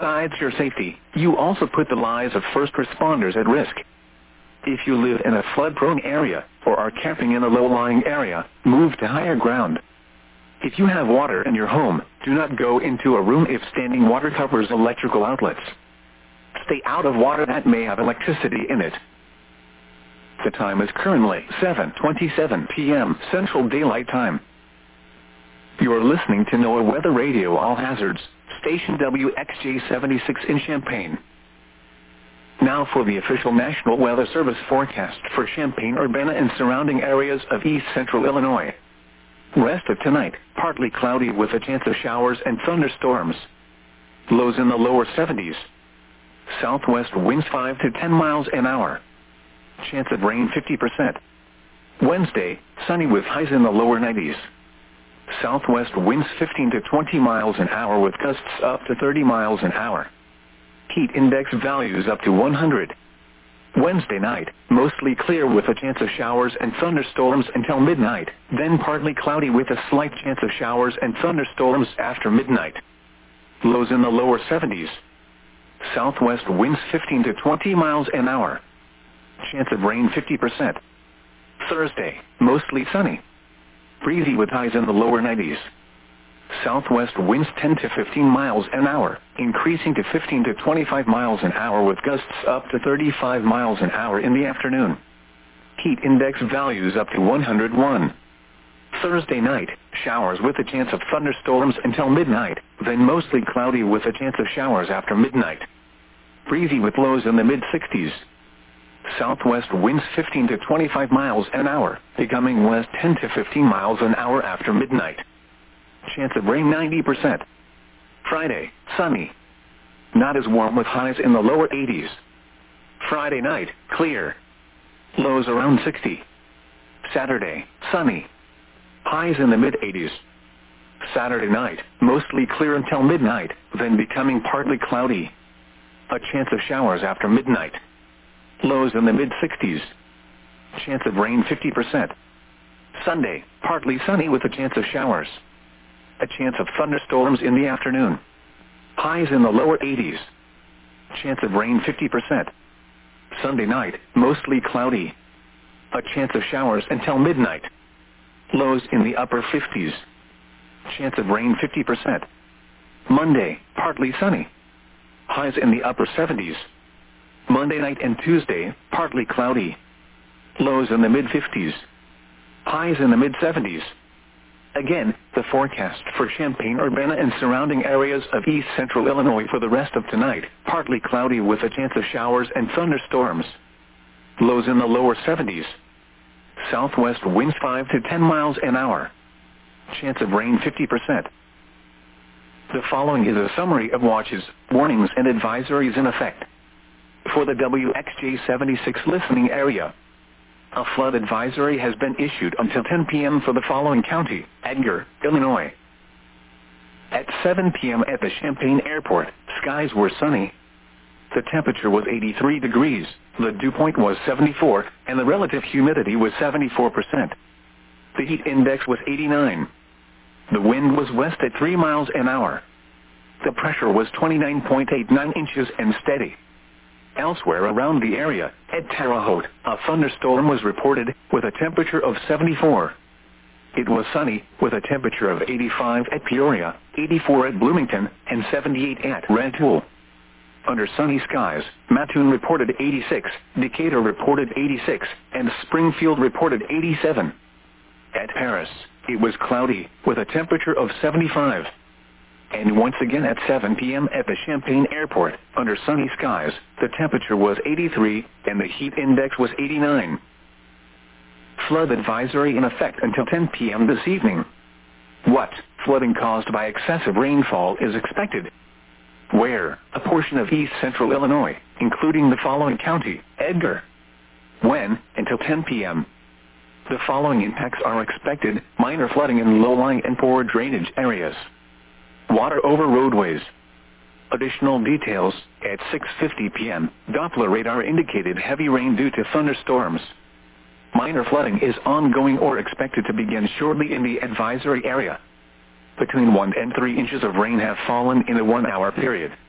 Besides your safety, you also put the lives of first responders at risk. If you live in a flood-prone area, or are camping in a low-lying area, move to higher ground. If you have water in your home, do not go into a room if standing water covers electrical outlets. Stay out of water that may have electricity in it. The time is currently 7:27 p.m. Central Daylight Time. You are listening to NOAA Weather Radio All Hazards, station WXJ-76 in Champaign. Now for the official National Weather Service forecast for Champaign-Urbana and surrounding areas of east central Illinois. Rest of tonight, partly cloudy with a chance of showers and thunderstorms. Lows in the lower 70s. Southwest winds 5 to 10 miles an hour. Chance of rain 50%. Wednesday, sunny with highs in the lower 90s. Southwest winds 15 to 20 miles an hour with gusts up to 30 miles an hour. Heat index values up to 100. Wednesday night, mostly clear with a chance of showers and thunderstorms until midnight, then partly cloudy with a slight chance of showers and thunderstorms after midnight. Lows in the lower 70s. Southwest winds 15 to 20 miles an hour. Chance of rain 50%. Thursday, mostly sunny. Breezy with highs in the lower 90s. Southwest winds 10 to 15 miles an hour, increasing to 15 to 25 miles an hour with gusts up to 35 miles an hour in the afternoon. Heat index values up to 101. Thursday night, showers with a chance of thunderstorms until midnight, then mostly cloudy with a chance of showers after midnight. Breezy with lows in the mid-60s. Southwest winds 15 to 25 miles an hour, becoming west 10 to 15 miles an hour after midnight. Chance of rain 90%. Friday, sunny. Not as warm with highs in the lower 80s. Friday night, clear. Lows around 60. Saturday, sunny. Highs in the mid-80s. Saturday night, mostly clear until midnight, then becoming partly cloudy. A chance of showers after midnight. Lows in the mid-60s. Chance of rain 50%. Sunday, partly sunny with a chance of showers. A chance of thunderstorms in the afternoon. Highs in the lower 80s. Chance of rain 50%. Sunday night, mostly cloudy. A chance of showers until midnight. Lows in the upper 50s. Chance of rain 50%. Monday, partly sunny. Highs in the upper 70s. Monday night and Tuesday, partly cloudy. Lows in the mid-50s. Highs in the mid-70s. Again, the forecast for Champaign-Urbana and surrounding areas of east central Illinois for the rest of tonight, partly cloudy with a chance of showers and thunderstorms. Lows in the lower 70s. Southwest winds 5 to 10 miles an hour. Chance of rain 50%. The following is a summary of watches, warnings, and advisories in effect. For the WXJ-76 listening area, a flood advisory has been issued until 10 p.m. for the following county: Edgar, Illinois. At 7 p.m. at the Champaign Airport, skies were sunny. The temperature was 83 degrees, the dew point was 74, and the relative humidity was 74%. The heat index was 89. The wind was west at 3 miles an hour. The pressure was 29.89 inches and steady. Elsewhere around the area, at Terre Haute, a thunderstorm was reported, with a temperature of 74. It was sunny, with a temperature of 85 at Peoria, 84 at Bloomington, and 78 at Rantoul. Under sunny skies, Mattoon reported 86, Decatur reported 86, and Springfield reported 87. At Paris, it was cloudy, with a temperature of 75. And once again at 7 p.m. at the Champaign Airport, under sunny skies, the temperature was 83, and the heat index was 89. Flood advisory in effect until 10 p.m. this evening. What? Flooding caused by excessive rainfall is expected. Where? A portion of east central Illinois, including the following county: Edgar. When? Until 10 p.m. The following impacts are expected: minor flooding in low-lying and poor drainage areas. Water over roadways. Additional details: at 6:50 p.m., Doppler radar indicated heavy rain due to thunderstorms. Minor flooding is ongoing or expected to begin shortly in the advisory area. Between 1 and 3 inches of rain have fallen in a 1-hour period.